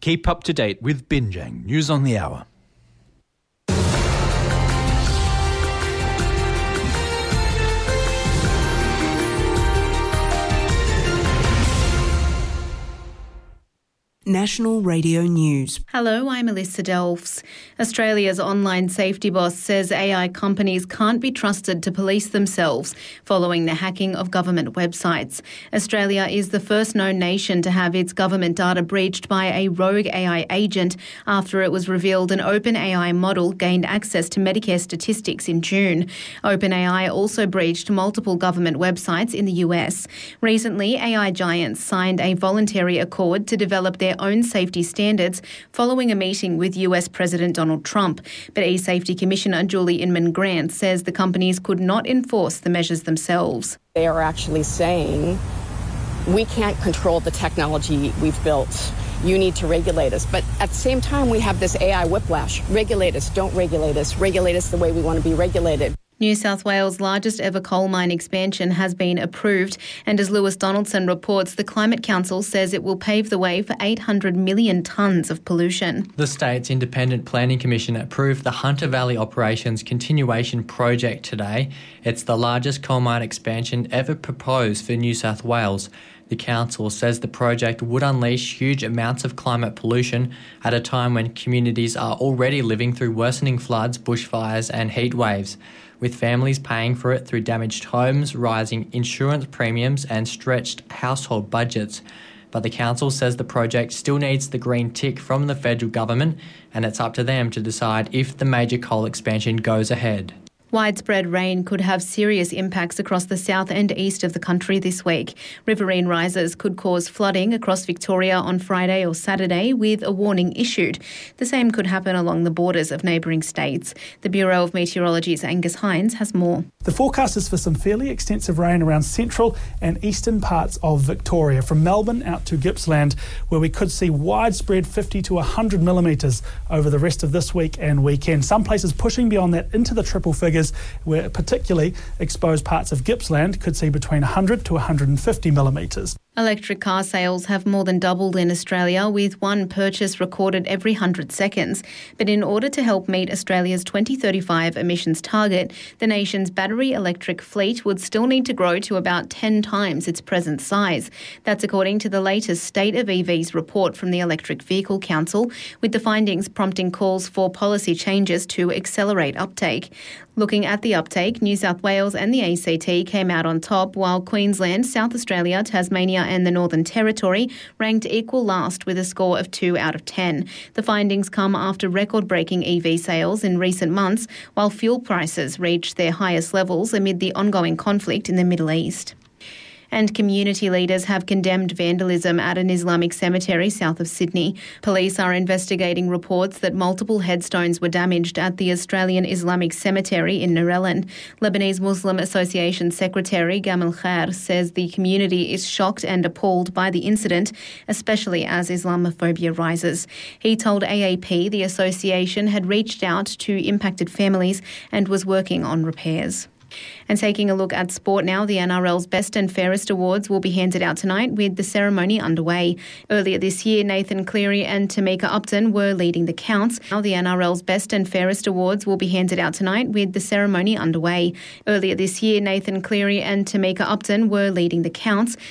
Keep up to date with Binjang News on the Hour. National Radio News. Hello, I'm Alyssa Delfs. Australia's online safety boss says AI companies can't be trusted to police themselves following the hacking of government websites. Australia is the first known nation to have its government data breached by a rogue AI agent after it was revealed an OpenAI model gained access to Medicare statistics in June. OpenAI also breached multiple government websites in the US. Recently, AI giants signed a voluntary accord to develop their own safety standards following a meeting with US President Donald Trump. But eSafety Commissioner Julie Inman-Grant says the companies could not enforce the measures themselves. They are actually saying, we can't control the technology we've built. You need to regulate us. But at the same time, we have this AI whiplash. Regulate us, don't regulate us. Regulate us the way we want to be regulated. New South Wales' largest ever coal mine expansion has been approved, and as Lewis Donaldson reports, the Climate Council says it will pave the way for 800 million tonnes of pollution. The state's Independent Planning Commission approved the Hunter Valley Operations Continuation Project today. It's the largest coal mine expansion ever proposed for New South Wales. The council says the project would unleash huge amounts of climate pollution at a time when communities are already living through worsening floods, bushfires and heat waves, with families paying for it through damaged homes, rising insurance premiums and stretched household budgets. But the council says the project still needs the green tick from the federal government, and it's up to them to decide if the major coal expansion goes ahead. Widespread rain could have serious impacts across the south and east of the country this week. Riverine rises could cause flooding across Victoria on Friday or Saturday, with a warning issued. The same could happen along the borders of neighbouring states. The Bureau of Meteorology's Angus Hines has more. The forecast is for some fairly extensive rain around central and eastern parts of Victoria, from Melbourne out to Gippsland, where we could see widespread 50 to 100 millimetres over the rest of this week and weekend. Some places pushing beyond that into the triple figures, where particularly exposed parts of Gippsland could see between 100 to 150 millimetres. Electric car sales have more than doubled in Australia, with one purchase recorded every 100 seconds. But in order to help meet Australia's 2035 emissions target, the nation's battery electric fleet would still need to grow to about 10 times its present size. That's according to the latest State of EVs report from the Electric Vehicle Council, with the findings prompting calls for policy changes to accelerate uptake. Looking at the uptake, New South Wales and the ACT came out on top, while Queensland, South Australia, Tasmania and the Northern Territory ranked equal last with a score of 2 out of 10. The findings come after record-breaking EV sales in recent months, while fuel prices reached their highest levels amid the ongoing conflict in the Middle East. And community leaders have condemned vandalism at an Islamic cemetery south of Sydney. Police are investigating reports that multiple headstones were damaged at the Australian Islamic Cemetery in Narellan. Lebanese Muslim Association Secretary Gamal Khair says the community is shocked and appalled by the incident, especially as Islamophobia rises. He told AAP the association had reached out to impacted families and was working on repairs. And taking a look at sport now, the NRL's Best and Fairest Awards will be handed out tonight, with the ceremony underway. Earlier this year, Nathan Cleary and Tamika Upton were leading the counts. Now the NRL's Best and Fairest Awards will be handed out tonight, with the ceremony underway. Earlier this year, Nathan Cleary and Tamika Upton were leading the counts.